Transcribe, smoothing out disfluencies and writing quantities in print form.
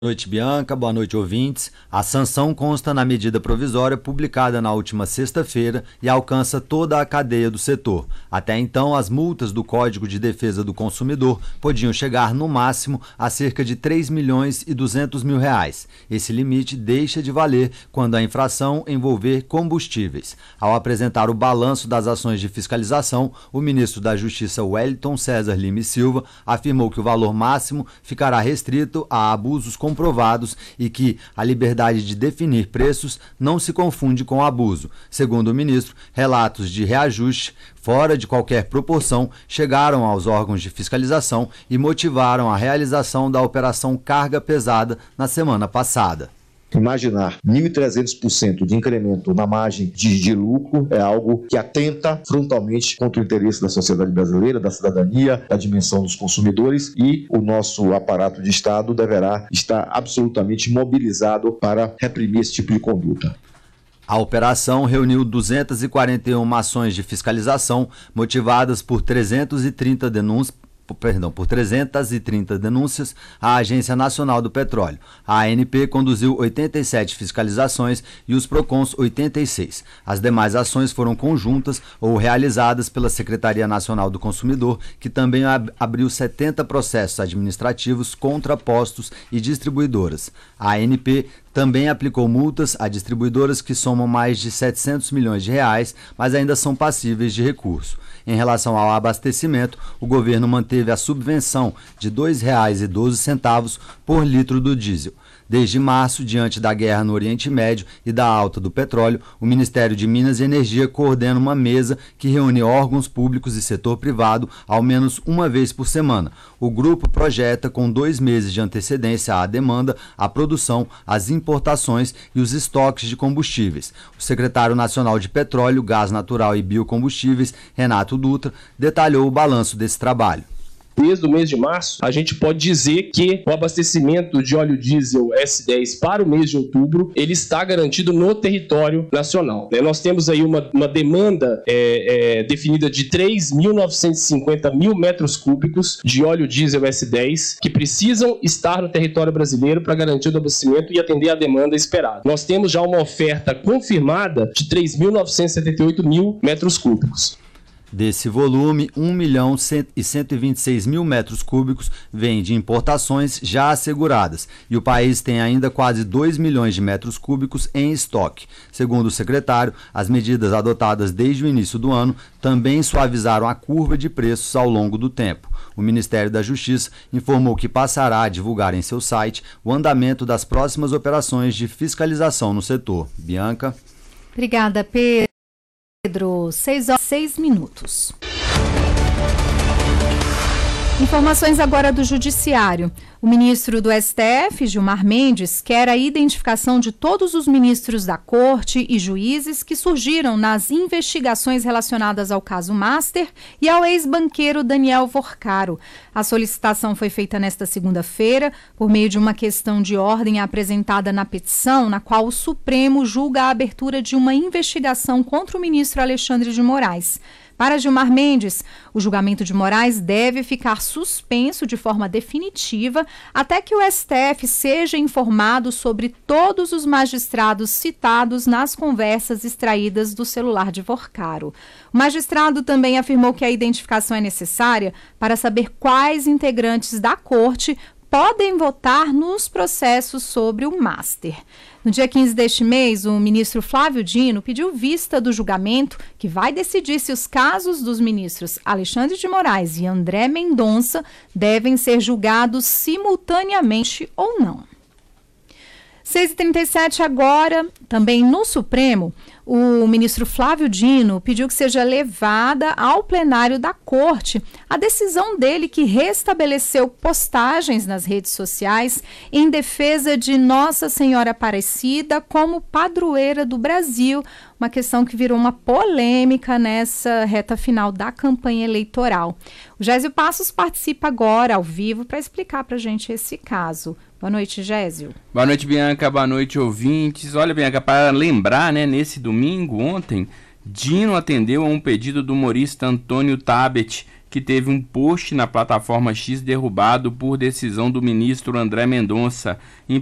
Boa noite, Bianca. Boa noite, ouvintes. A sanção consta na medida provisória publicada na última sexta-feira e alcança toda a cadeia do setor. Até então, as multas do Código de Defesa do Consumidor podiam chegar no máximo a cerca de R$ 3.200.000. Esse limite deixa de valer quando a infração envolver combustíveis. Ao apresentar o balanço das ações de fiscalização, o ministro da Justiça, Wellington César Lima e Silva, afirmou que o valor máximo ficará restrito a abusos comprovados e que a liberdade de definir preços não se confunde com abuso. Segundo o ministro, relatos de reajuste fora de qualquer proporção chegaram aos órgãos de fiscalização e motivaram a realização da Operação Carga Pesada na semana passada. Imaginar 1.300% de incremento na margem de lucro é algo que atenta frontalmente contra o interesse da sociedade brasileira, da cidadania, da dimensão dos consumidores, e o nosso aparato de Estado deverá estar absolutamente mobilizado para reprimir esse tipo de conduta. A operação reuniu 241 ações de fiscalização motivadas por 330 denúncias à Agência Nacional do Petróleo. A ANP conduziu 87 fiscalizações e os PROCONs 86. As demais ações foram conjuntas ou realizadas pela Secretaria Nacional do Consumidor, que também abriu 70 processos administrativos contra postos e distribuidoras. A ANP também aplicou multas a distribuidoras que somam mais de R$ 700 milhões, mas ainda são passíveis de recurso. Em relação ao abastecimento, o governo manteve a subvenção de R$ 2,12 por litro do diesel. Desde março, diante da guerra no Oriente Médio e da alta do petróleo, o Ministério de Minas e Energia coordena uma mesa que reúne órgãos públicos e setor privado ao menos uma vez por semana. O grupo projeta, com 2 meses de antecedência à demanda, a produção, as importações e os estoques de combustíveis. O secretário nacional de Petróleo, Gás Natural e Biocombustíveis, Renato Dutra, detalhou o balanço desse trabalho. Desde o mês de março, a gente pode dizer que o abastecimento de óleo diesel S10 para o mês de outubro, ele está garantido no território nacional. Nós temos aí uma demanda definida de 3.950 mil metros cúbicos de óleo diesel S10 que precisam estar no território brasileiro para garantir o abastecimento e atender a demanda esperada. Nós temos já uma oferta confirmada de 3.978 mil metros cúbicos. Desse volume, 1.126.000 metros cúbicos vem de importações já asseguradas e o país tem ainda quase 2 milhões de metros cúbicos em estoque. Segundo o secretário, as medidas adotadas desde o início do ano também suavizaram a curva de preços ao longo do tempo. O Ministério da Justiça informou que passará a divulgar em seu site o andamento das próximas operações de fiscalização no setor. Bianca. Obrigada, Pedro. 6:06. Informações agora do Judiciário. O ministro do STF, Gilmar Mendes, quer a identificação de todos os ministros da Corte e juízes que surgiram nas investigações relacionadas ao caso Master e ao ex-banqueiro Daniel Vorcaro. A solicitação foi feita nesta segunda-feira por meio de uma questão de ordem apresentada na petição, na qual o Supremo julga a abertura de uma investigação contra o ministro Alexandre de Moraes. Para Gilmar Mendes, o julgamento de Moraes deve ficar suspenso de forma definitiva até que o STF seja informado sobre todos os magistrados citados nas conversas extraídas do celular de Vorcaro. O magistrado também afirmou que a identificação é necessária para saber quais integrantes da corte podem votar nos processos sobre o Master. No dia 15 deste mês, o ministro Flávio Dino pediu vista do julgamento que vai decidir se os casos dos ministros Alexandre de Moraes e André Mendonça devem ser julgados simultaneamente ou não. 6h37 agora, também no Supremo, o ministro Flávio Dino pediu que seja levada ao plenário da Corte a decisão dele que restabeleceu postagens nas redes sociais em defesa de Nossa Senhora Aparecida como padroeira do Brasil, uma questão que virou uma polêmica nessa reta final da campanha eleitoral. O Gésio Passos participa agora, ao vivo, para explicar para a gente esse caso. Boa noite, Gésio. Boa noite, Bianca. Boa noite, ouvintes. Olha, Bianca, para lembrar, nesse domingo, ontem, Dino atendeu a um pedido do humorista Antônio Tabet, que teve um post na plataforma X derrubado por decisão do ministro André Mendonça.